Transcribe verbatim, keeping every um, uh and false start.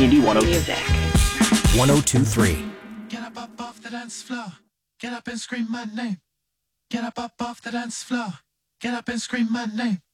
Indie one oh Music. one oh two point three. Get up, up off the dance floor. Get up and scream my name. Get up, up off the dance floor. Get up and scream my name.